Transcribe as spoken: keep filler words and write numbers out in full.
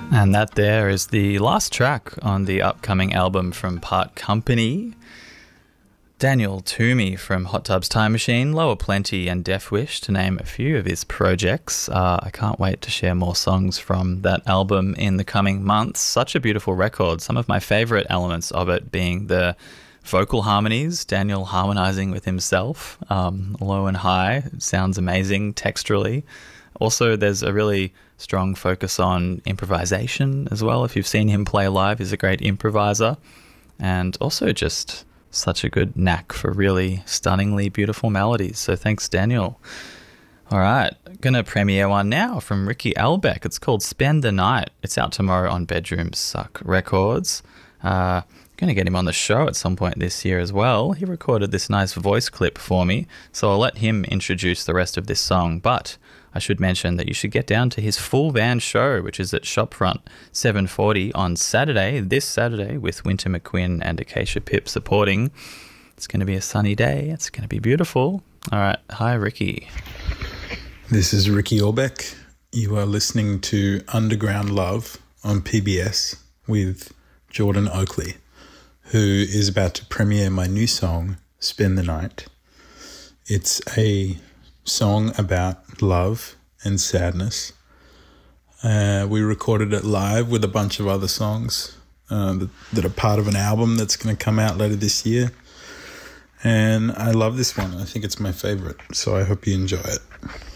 And that there is the last track on the upcoming album from Part Company. Daniel Toomey from Hot Tubs Time Machine, Lower Plenty and Death Wish, to name a few of his projects. Uh, I can't wait to share more songs from that album in the coming months. Such a beautiful record. Some of my favourite elements of it being the vocal harmonies, Daniel harmonising with himself, um, low and high. It sounds amazing texturally. Also, there's a really strong focus on improvisation as well. If you've seen him play live, he's a great improviser. And also just such a good knack for really stunningly beautiful melodies. So thanks, Daniel. All right, going to premiere one now from Ricky Albeck. It's called Spend the Night. It's out tomorrow on Bedroom Suck Records. Uh, going to get him on the show at some point this year as well. He recorded this nice voice clip for me, so I'll let him introduce the rest of this song. But I should mention that you should get down to his full band show, which is at Shopfront seven forty on Saturday, this Saturday, with Winter McQuinn and Acacia Pip supporting. It's going to be a sunny day. It's going to be beautiful. All right. Hi, Ricky. This is Ricky Albeck. You are listening to Underground Love on P B S with Jordan Oakley, who is about to premiere my new song, Spend the Night. It's a song about love and sadness. Uh, we recorded it live with a bunch of other songs uh, that, that are part of an album that's going to come out later this year. And I love this one. I think it's my favorite, so I hope you enjoy it.